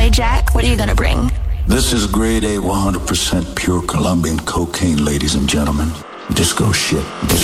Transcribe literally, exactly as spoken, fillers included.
Jack, what are you gonna bring? This is grade A, one hundred percent pure Colombian cocaine, ladies and gentlemen. Disco shit.